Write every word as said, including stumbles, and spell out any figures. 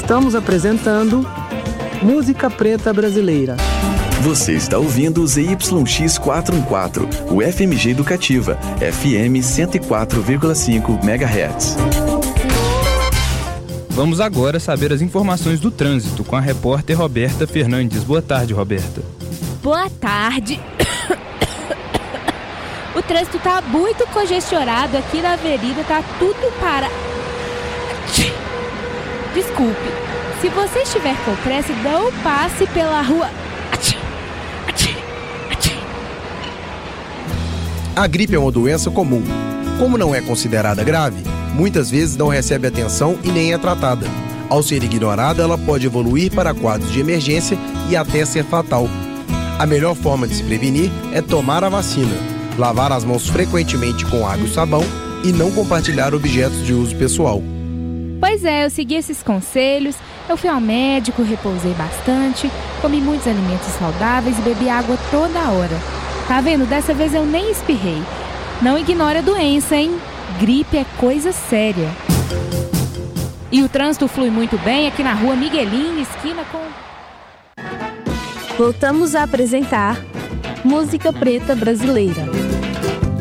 Estamos apresentando Música Preta Brasileira. Você está ouvindo o Z Y X quatrocentos e quatorze, o F M G Educativa, F M cento e quatro vírgula cinco megahertz. Vamos agora saber as informações do trânsito com a repórter Roberta Fernandes. Boa tarde, Roberta. Boa tarde. O trânsito está muito congestionado aqui na avenida, tá tudo para... Desculpe, se você estiver com pressa, não passe pela rua... A gripe é uma doença comum. Como não é considerada grave, muitas vezes não recebe atenção e nem é tratada. Ao ser ignorada, ela pode evoluir para quadros de emergência e até ser fatal. A melhor forma de se prevenir é tomar a vacina, lavar as mãos frequentemente com água e sabão e não compartilhar objetos de uso pessoal. Pois é, eu segui esses conselhos, eu fui ao médico, repousei bastante, comi muitos alimentos saudáveis e bebi água toda hora. Tá vendo? Dessa vez eu nem espirrei. Não ignore a doença, hein? Gripe é coisa séria. E o trânsito flui muito bem aqui na rua Miguelinho, esquina com... Voltamos a apresentar Música Preta Brasileira.